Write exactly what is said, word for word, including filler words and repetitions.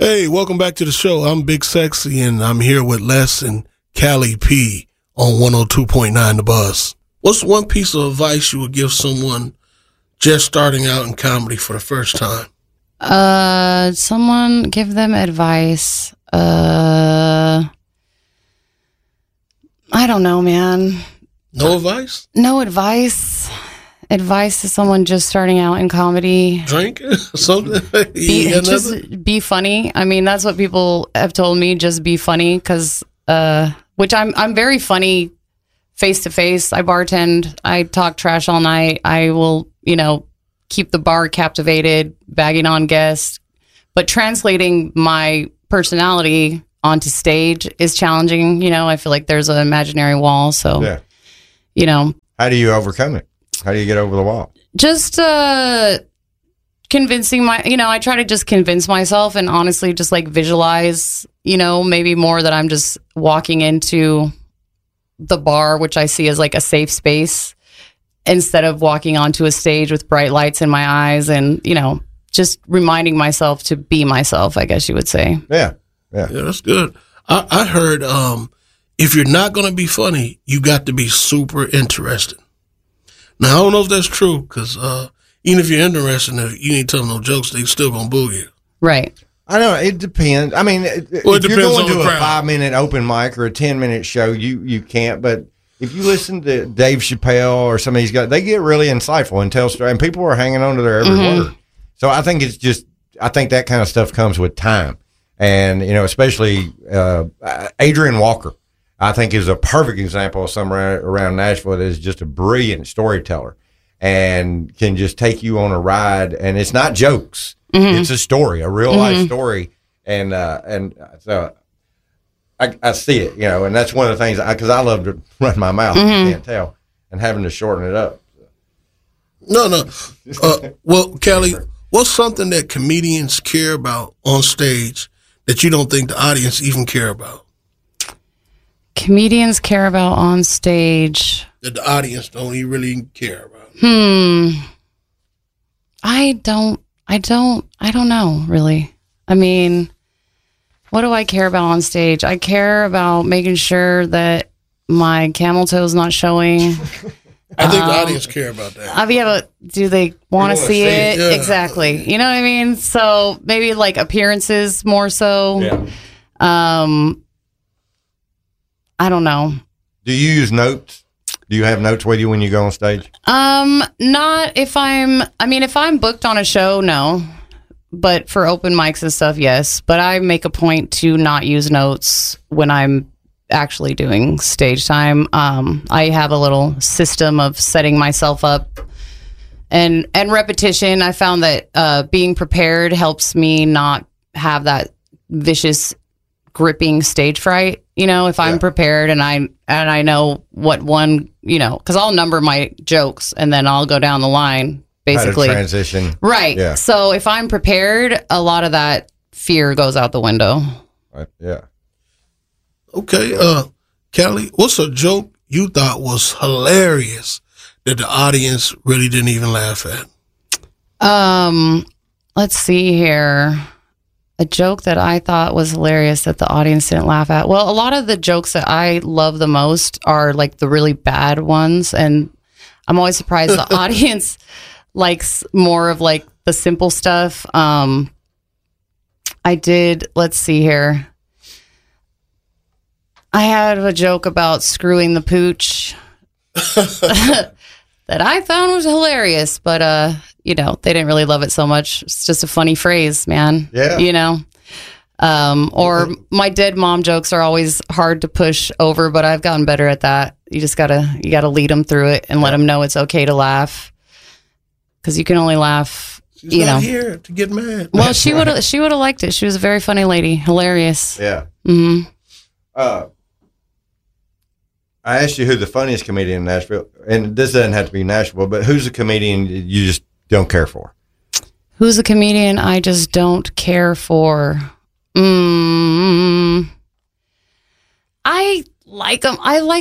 Hey, welcome back to the show. I'm Big Sexy, and I'm here with Les and Callie P on one oh two point nine The Buzz. What's one piece of advice you would give someone just starting out in comedy for the first time? Uh, someone give them advice. Uh, I don't know, man. No advice? No advice. Advice to someone just starting out in comedy. Drink something? Be, just be funny. I mean, that's what people have told me. Just be funny, because uh, which I'm I'm very funny face to face. I bartend. I talk trash all night. I will, you know, keep the bar captivated, bagging on guests. But translating my personality onto stage is challenging. You know, I feel like there's an imaginary wall. So, yeah. you know, how do you overcome it? How do you get over the wall? Just uh, convincing my, you know, I try to just convince myself and honestly just like visualize, you know, maybe more that I'm just walking into the bar, which I see as like a safe space, instead of walking onto a stage with bright lights in my eyes, and, you know, just reminding myself to be myself, I guess you would say. Yeah. Yeah. Yeah, that's good. I, I heard um, if you're not going to be funny, you got to be super interesting. Now, I don't know if that's true, because uh, even if you're interested, if you ain't telling no jokes, they still going to boo you. Right. I know. It depends. I mean, well, if it you're going to a crowd. five-minute open mic or a ten-minute show, you, you can't. But if you listen to Dave Chappelle or some of these guys, they get really insightful and tell stories, and people are hanging on to their every Mm-hmm. word. So I think it's just, I think that kind of stuff comes with time. And, you know, especially uh, Adrian Walker, I think, is a perfect example of someone around Nashville that is just a brilliant storyteller and can just take you on a ride. And it's not jokes. Mm-hmm. It's a story, a real life mm-hmm. story. And, uh, and so I, I see it, you know, and that's one of the things, because I, I love to run my mouth, mm-hmm. you can't tell, and having to shorten it up. No, no. Uh, well, Callie, what's something that comedians care about on stage that you don't think the audience even care about? Comedians care about on stage that the audience don't even really care about. Hmm. I don't, I don't, I don't know, really. I mean, what do I care about on stage? I care about making sure that my camel toe's not showing. I think um, the audience care about that. I mean, but do they want to see, see it? Yeah. Exactly. You know what I mean? So maybe like appearances more so. Yeah. Um, I don't know. Do you use notes? Do you have notes with you when you go on stage? Um, not if I'm, I mean, if I'm booked on a show, no. But for open mics and stuff, yes. But I make a point to not use notes when I'm actually doing stage time. Um, I have a little system of setting myself up and, and repetition. I found that uh, being prepared helps me not have that vicious gripping stage fright. You know, if I'm yeah. prepared and I and I know what one, you know, because I'll number my jokes and then I'll go down the line, basically. How to transition. Right. Yeah. So if I'm prepared, a lot of that fear goes out the window. Right. Yeah. Okay. Uh, Callie, what's a joke you thought was hilarious that the audience really didn't even laugh at? Um, let's see here. A joke that I thought was hilarious that the audience didn't laugh at. Well, a lot of the jokes that I love the most are like the really bad ones. And I'm always surprised the audience likes more of like the simple stuff. Um, I did, let's see here. I had a joke about screwing the pooch that I found was hilarious, but, uh, you know, they didn't really love it so much. It's just a funny phrase, man. Yeah. You know? Um, or my dead mom jokes are always hard to push over, but I've gotten better at that. You just gotta, you gotta lead them through it and yeah. let them know it's okay to laugh. Cause you can only laugh, She's you not know. here to get mad. Well, she would have, she would have liked it. She was a very funny lady. Hilarious. Yeah. Mm-hmm. Uh, I asked you who the funniest comedian in Nashville, and this doesn't have to be Nashville, but who's a comedian you just don't care for? Who's a comedian I just don't care for? Mm, I like them. I like